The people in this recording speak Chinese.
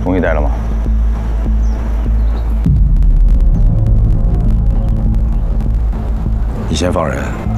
同意带了吗？ 你先放人。